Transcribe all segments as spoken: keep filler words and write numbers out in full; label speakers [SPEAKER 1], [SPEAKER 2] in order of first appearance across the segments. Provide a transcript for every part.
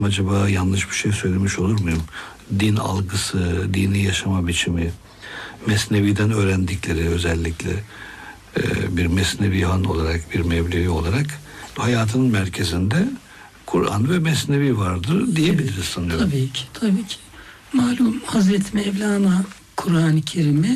[SPEAKER 1] Acaba yanlış bir şey söylemiş olur muyum? Din algısı, dini yaşama biçimi, Mesnevi'den öğrendikleri özellikle e, bir Mesnevihan olarak, bir Mevlevi olarak hayatının merkezinde Kur'an ve Mesnevi vardır diyebiliriz evet, sanıyorum.
[SPEAKER 2] Tabii ki, tabii ki. Malum Hazreti Mevlana Kur'an-ı Kerim'i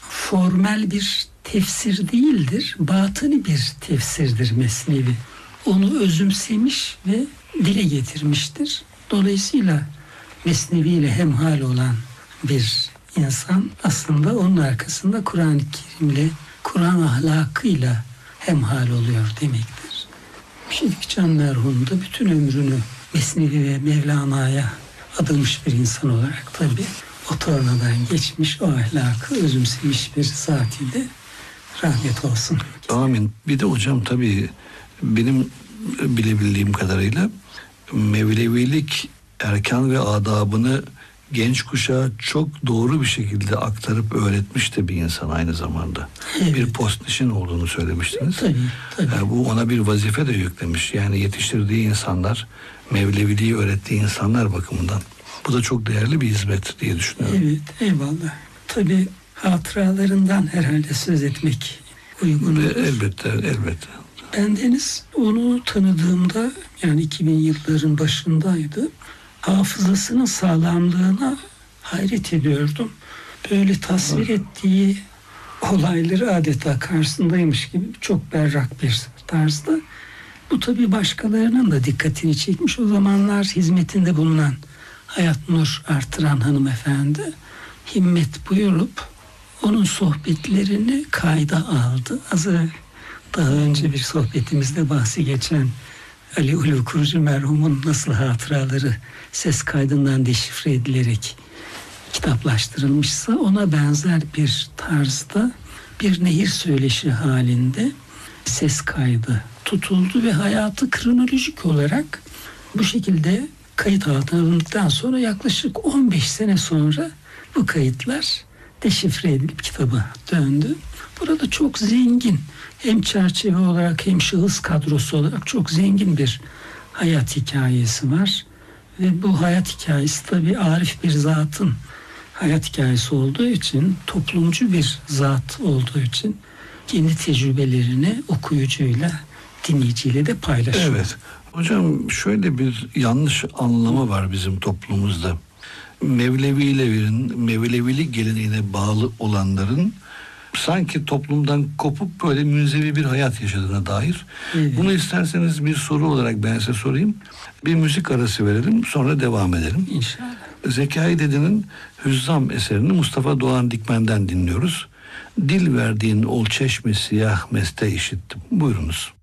[SPEAKER 2] formel bir tefsir değildir, batıni bir tefsirdir Mesnevi. Onu özümsemiş ve dile getirmiştir. Dolayısıyla Mesnevi ile hemhal olan bir insan aslında onun arkasında Kur'an-ı Kerim'le, Kur'an ahlakıyla hemhal oluyor demektir. Şefik Can merhum da bütün ömrünü Mesnevi ve Mevlana'ya adamış bir insan olarak tabii o tornadan geçmiş, o ahlakı özümsemiş bir zatiydi. Rahmet olsun.
[SPEAKER 1] Amin. Bir de hocam tabii benim bilebildiğim kadarıyla Mevlevilik erkan ve adabını genç kuşağa çok doğru bir şekilde aktarıp öğretmiş de bir insan aynı zamanda. Evet. Bir postnişin olduğunu söylemiştiniz.
[SPEAKER 2] Tabii, tabii.
[SPEAKER 1] Yani bu ona bir vazife de yüklemiş. Yani yetiştirdiği insanlar, Mevleviliği öğrettiği insanlar bakımından. Bu da çok değerli bir hizmet diye düşünüyorum.
[SPEAKER 2] Evet, eyvallah. Tabii hatıralarından herhalde söz etmek uygun olur.
[SPEAKER 1] Elbette, elbette.
[SPEAKER 2] Bendeniz onu tanıdığımda, yani iki bin yılların başındaydı. Hafızasının sağlamlığına hayret ediyordum. Böyle tasvir ettiği olayları adeta karşısındaymış gibi çok berrak bir tarzda. Bu tabii başkalarının da dikkatini çekmiş. O zamanlar hizmetinde bulunan Hayat Nur Artıran hanımefendi himmet buyurup onun sohbetlerini kayda aldı. Az daha önce bir sohbetimizde bahsi geçen Ali Ulu Kurucu merhumun nasıl hatıraları ses kaydından deşifre edilerek kitaplaştırılmışsa ona benzer bir tarzda bir nehir söyleşi halinde ses kaydı tutuldu ve hayatı kronolojik olarak bu şekilde kayıt altına alındıktan sonra yaklaşık on beş sene sonra bu kayıtlar deşifre edilip kitaba döndü. Burada çok zengin, hem çerçeve olarak hem şahıs kadrosu olarak çok zengin bir hayat hikayesi var. Ve bu hayat hikayesi tabii arif bir zatın hayat hikayesi olduğu için, toplumcu bir zat olduğu için kendi tecrübelerini okuyucuyla, dinleyiciyle de paylaşıyor.
[SPEAKER 1] Evet. Hocam şöyle bir yanlış anlama var bizim toplumumuzda. Mevlevilerin, Mevlevilik geleneğine bağlı olanların sanki toplumdan kopup böyle münzevi bir hayat yaşadığına dair. Evet. Bunu isterseniz bir soru olarak ben size sorayım. Bir müzik arası verelim, sonra devam edelim.
[SPEAKER 2] İnşallah.
[SPEAKER 1] Zekai Dede'nin Hüzzam eserini Mustafa Doğan Dikmen'den dinliyoruz. Dil verdiğin ol çeşmi siyah meste işittim. Buyurunuz.